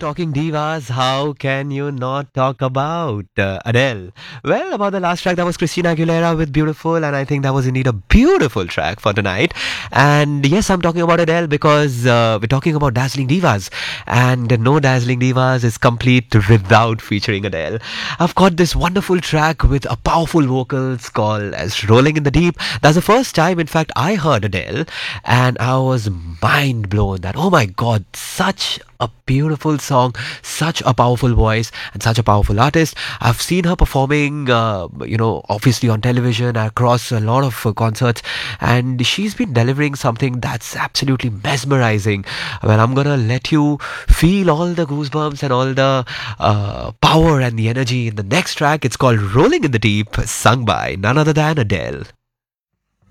talking divas, how can you not talk about Adele? Well, about the last track, that was Christina Aguilera with Beautiful, and I think that was indeed a beautiful track for tonight. And yes, I'm talking about Adele because we're talking about Dazzling Divas, and no Dazzling Divas is complete without featuring Adele. I've got this wonderful track with a powerful vocals called as Rolling in the Deep. That's the first time, in fact, I heard Adele, and I was mind blown that, oh my god, such a beautiful song, such a powerful voice, and such a powerful artist. I've seen her performing, obviously on television across a lot of concerts, and she's been delivering something that's absolutely mesmerizing. Well, I'm gonna let you feel all the goosebumps and all the power and the energy in the next track. It's called Rolling in the Deep, sung by none other than Adele.